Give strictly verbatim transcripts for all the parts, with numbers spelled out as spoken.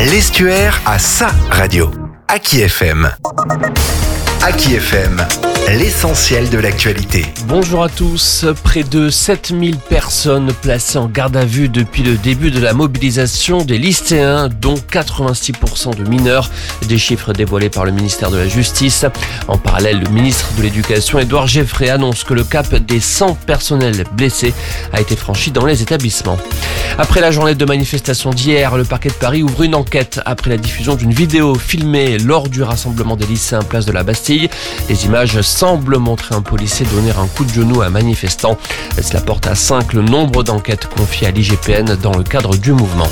L'Estuaire a sa radio. Aki F M. Aki F M, l'essentiel de l'actualité. Bonjour à tous. Près de sept mille personnes placées en garde à vue depuis le début de la mobilisation des lycéens, dont quatre-vingt-six pour cent de mineurs. Des chiffres dévoilés par le ministère de la Justice. En parallèle, le ministre de l'Éducation, Édouard Geoffrey, annonce que le cap des cent personnels blessés a été franchi dans les établissements. Après la journée de manifestation d'hier, le parquet de Paris ouvre une enquête après la diffusion d'une vidéo filmée lors du rassemblement des lycéens place de la Bastille. Les images semblent montrer un policier donner un coup de genou à un manifestant. Cela porte à cinq le nombre d'enquêtes confiées à l'I G P N dans le cadre du mouvement.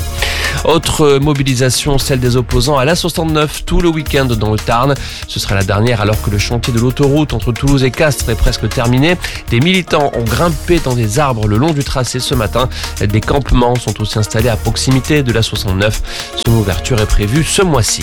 Autre mobilisation, celle des opposants à l'A soixante-neuf tout le week-end dans le Tarn. Ce sera la dernière alors que le chantier de l'autoroute entre Toulouse et Castres est presque terminé. Des militants ont grimpé dans des arbres le long du tracé ce matin. Des campements sont aussi installés à proximité de l'A soixante-neuf. Son ouverture est prévue ce mois-ci.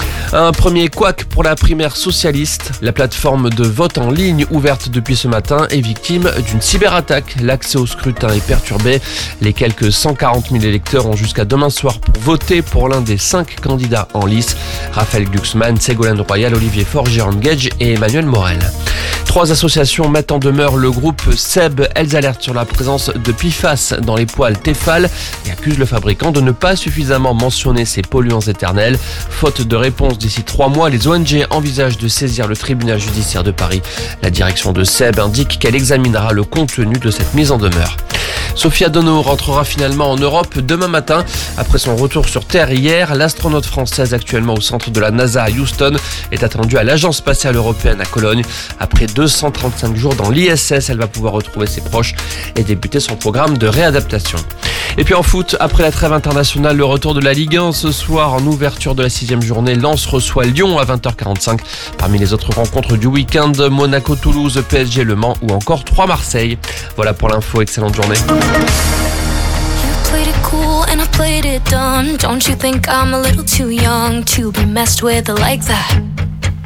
Un premier couac pour la primaire socialiste. La plateforme de vote en ligne ouverte depuis ce matin est victime d'une cyberattaque. L'accès au scrutin est perturbé. Les quelques cent quarante mille électeurs ont jusqu'à demain soir pour voter pour l'un des cinq candidats en lice. Raphaël Glucksmann, Ségolène Royal, Olivier Faure, Jérôme Gage et Emmanuel Morel. Trois associations mettent en demeure le groupe Seb. Elles alertent sur la présence de P F A S dans les poêles Tefal et accusent le fabricant de ne pas suffisamment mentionner ces polluants éternels. Faute de réponse d'ici trois mois, les O N G envisagent de saisir le tribunal judiciaire de Paris. La direction de Seb indique qu'elle examinera le contenu de cette mise en demeure. Sophia Dono rentrera finalement en Europe demain matin. Après son retour sur Terre hier, l'astronaute française actuellement au centre de la NASA à Houston est attendue à l'Agence spatiale européenne à Cologne. Après deux cent trente-cinq jours dans l'I S S, elle va pouvoir retrouver ses proches et débuter son programme de réadaptation. Et puis en foot, après la trêve internationale, le retour de la Ligue un ce soir en ouverture de la sixième journée. Lens reçoit Lyon à vingt heures quarante-cinq. Parmi les autres rencontres du week-end, Monaco-Toulouse, P S G Le Mans ou encore Troyes-Marseille. Voilà pour l'info, excellente journée. Played it cool and I played it dumb. Don't you think I'm a little too young to be messed with like that?